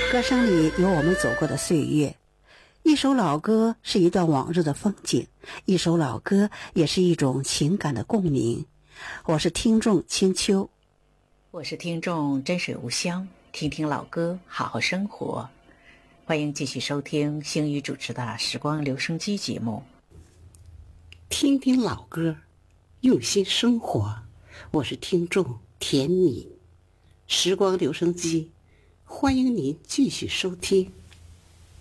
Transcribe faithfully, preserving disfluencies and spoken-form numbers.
歌声里有我们走过的岁月，一首老歌是一段往日的风景，一首老歌也是一种情感的共鸣。我是听众清秋， 我是听众真水无香，听听老歌，好好生活。欢迎继续收听星宇主持的时光留声机节目。 听听老歌，用心生活。我是听众田米，时光留声机，欢迎您继续收听。